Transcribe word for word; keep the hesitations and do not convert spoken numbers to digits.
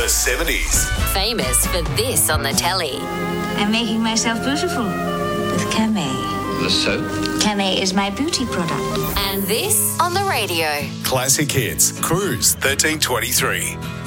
The seventies. Famous for this on the telly. I'm making myself beautiful with Camay. The soap? Camay is my beauty product. And this on the radio. Classic Hits. Cruise thirteen twenty-three.